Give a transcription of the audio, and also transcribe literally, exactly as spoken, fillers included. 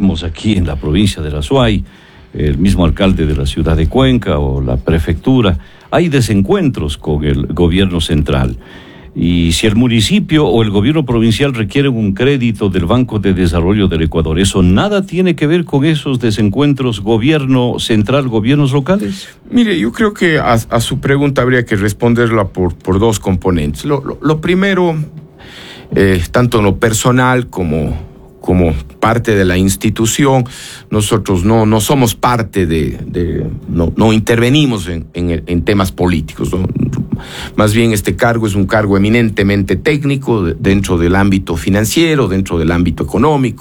digamos aquí en la provincia de la Azuay, el mismo alcalde de la ciudad de Cuenca o la prefectura, hay desencuentros con el gobierno central. Y si el municipio o el gobierno provincial requieren un crédito del Banco de Desarrollo del Ecuador, ¿eso nada tiene que ver con esos desencuentros gobierno central, gobiernos locales? Mire, yo creo que a, a su pregunta habría que responderla por, por dos componentes. Lo, lo, lo primero, eh, tanto en lo personal como, como parte de la institución, nosotros no, no somos parte de, de no, no intervenimos en, en, en temas políticos, ¿no? Más bien este cargo es un cargo eminentemente técnico dentro del ámbito financiero, dentro del ámbito económico.